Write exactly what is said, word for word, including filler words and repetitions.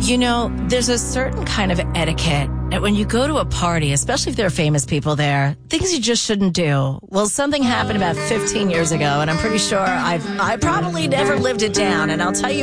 You know, there's a certain kind of etiquette that when you go to a party, especially if there are famous people there, things you just shouldn't do. Well, something happened about fifteen years ago, and I'm pretty sure I've I probably never lived it down, and I'll tell you